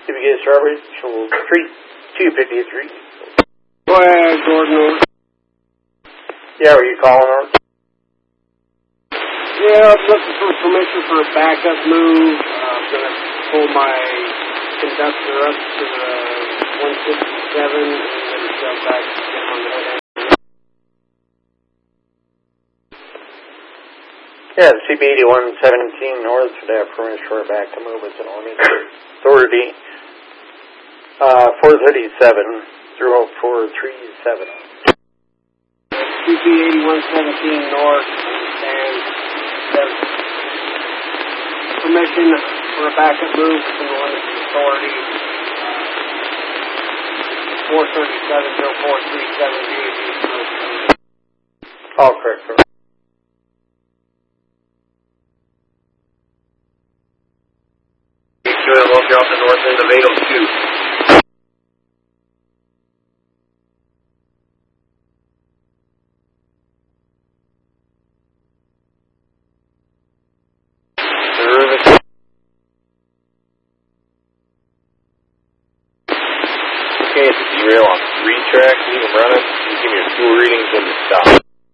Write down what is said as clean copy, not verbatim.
CBK Strawberry, Shoal Street, 253. Go ahead, Gordon. Yeah, were you calling on? Yeah, I was looking for permission for a backup move. I'm going to pull my conductor up to the 167 and then shove back on the head end. Yeah, the CB8117 North should have permission for a backup move with an authority. 437 through 437. CB8117 North and permission for a backup move within the limits of authority. 437 through 437 All correct, sir. Look, you're off the north end of 802. Okay, it's a derail on 3 tracks. Leave them running. You give me your fuel readings when you stop.